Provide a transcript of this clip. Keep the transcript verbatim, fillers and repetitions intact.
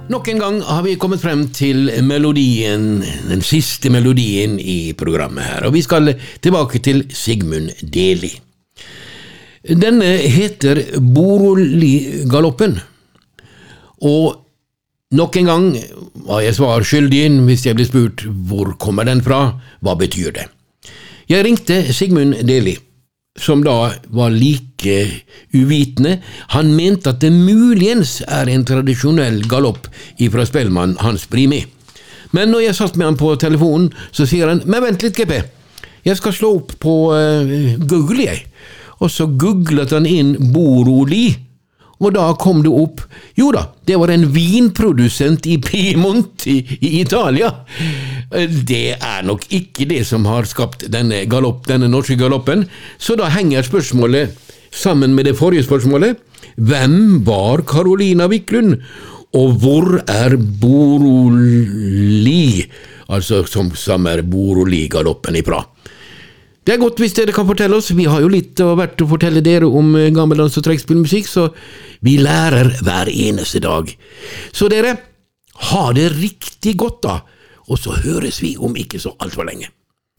Nok en gang har vi kommet frem til melodien, den siste melodien i programmet her, og vi skal tilbake til Sigmund Deli. Denne heter Boroli-galoppen, og nok en gang var jeg svar skyldig hvis jeg ble spurt hvor kommer den fra, hva betyr det? Jeg ringte Sigmund Deli, som da var like uvitende. Han mente at det muligens er en tradisjonell galopp ifra Spellmann Hans Brimi. Men når jeg satt med han på telefonen, så sier han, men vent litt G P, jeg skal slå opp på uh, Google jeg. Og så googlet han inn Boroli, og da kom det opp, jo da, det var en vinprodusent i Piemont i, i Italia. Det er nok ikke det som har skapt denne galopp, denne norske galoppen, så da henger spørsmålet sammen med det forrige spørsmålet. Hvem var Carolina Wiklund, og hvor er Boroli, altså som, som er Boroli-galoppen ifra? Det er godt hvis dere kan fortelle oss, vi har jo litt å vært å fortelle dere om gammeldans og trekkspillmusikk, så vi lærer hver eneste dag. Så dere, ha det riktig godt da, og så høres vi om ikke så alt for lenge.